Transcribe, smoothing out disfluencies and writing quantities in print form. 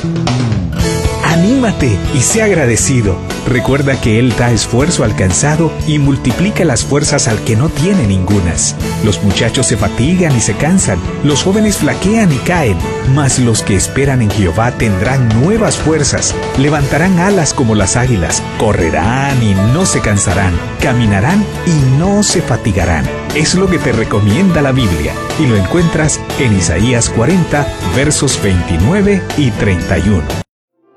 Anímate y sé agradecido. Recuerda que Él da esfuerzo al cansado y multiplica las fuerzas al que no tiene ningunas. Los muchachos se fatigan y se cansan, los jóvenes flaquean y caen, mas los que esperan en Jehová tendrán nuevas fuerzas, levantarán alas como las águilas, correrán y no se cansarán, caminarán y no se fatigarán. Es lo que te recomienda la Biblia y lo encuentras en Isaías 40, versos 29 y 31.